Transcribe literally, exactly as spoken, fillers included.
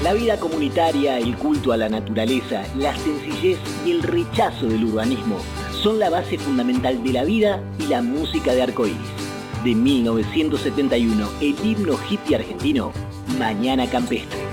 La vida comunitaria, el culto a la naturaleza, la sencillez y el rechazo del urbanismo son la base fundamental de la vida y la música de Arcoíris. De mil novecientos setenta y uno, el himno hippie argentino, Mañana Campestre.